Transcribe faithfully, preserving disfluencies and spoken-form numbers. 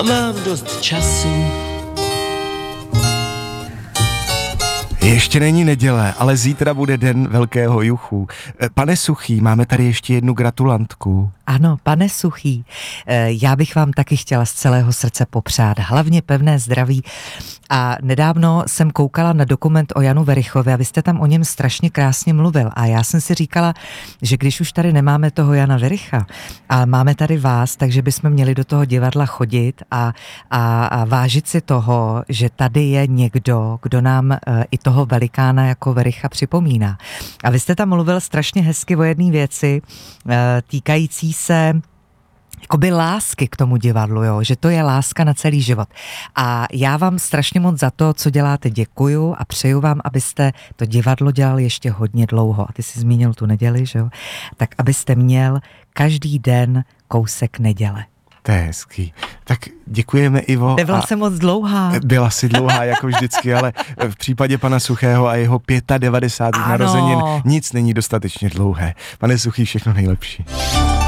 a mám dost času. Ještě není neděle, ale zítra bude den velkého juchu. Pane Suchý, máme tady ještě jednu gratulantku. Ano, pane Suchý, já bych vám taky chtěla z celého srdce popřát hlavně pevné zdraví. A nedávno jsem koukala na dokument o Janu Werichovi a vy jste tam o něm strašně krásně mluvil. A já jsem si říkala, že když už tady nemáme toho Jana Wericha, ale máme tady vás, takže bychom měli do toho divadla chodit a, a, a vážit si toho, že tady je někdo, kdo nám i toho velikána jako Wericha připomíná. A vy jste tam mluvil strašně hezky o jedné věci týkající se jakoby lásky k tomu divadlu, jo? Že to je láska na celý život. A já vám strašně moc za to, co děláte, děkuju a přeju vám, abyste to divadlo dělali ještě hodně dlouho. A ty jsi zmínil tu neděli, že jo? Tak abyste měl každý den kousek neděle. To je hezký. Tak děkujeme, Ivo. Nebyla jsem moc dlouhá. Byla si dlouhá, jako vždycky, ale v případě pana Suchého a jeho devadesát pět narozenin nic není dostatečně dlouhé. Pane Suchý, všechno nejlepší.